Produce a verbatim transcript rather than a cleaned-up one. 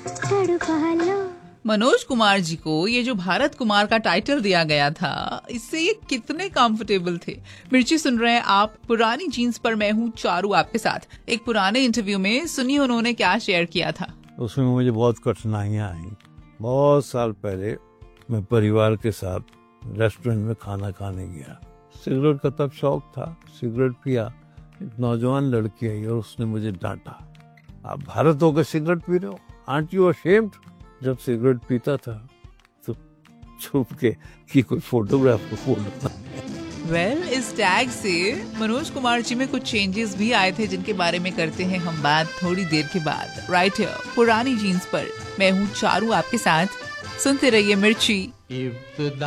तड़पा लो। मनोज कुमार जी को ये जो भारत कुमार का टाइटल दिया गया था, इससे ये कितने कंफर्टेबल थे। मिर्ची सुन रहे हैं आप, पुरानी जीन्स पर मैं हूँ चारू आपके साथ। एक पुराने इंटरव्यू में सुनिए उन्होंने क्या शेयर किया था। उसमें मुझे बहुत कठिनाइयां आई। बहुत साल पहले मैं परिवार के साथ रेस्टोरेंट में खाना खाने गया। सिगरेट का तब शौक था, सिगरेट पिया। एक नौजवान लड़की आई और उसने मुझे डांटा, आप भारत होकर सिगरेट पी रहे हो, आंट यू अशेम्ड। जब सिगरेट पीता था तो छुप के कि कोई फोटोग्राफ को फोटो। वेल well, इस टैग से मनोज कुमार जी में कुछ चेंजेस भी आए थे, जिनके बारे में करते हैं हम बात थोड़ी देर के बाद। राइट हियर, पुरानी जीन्स पर मैं हूँ चारू आपके साथ। सुनते रहिए मिर्ची।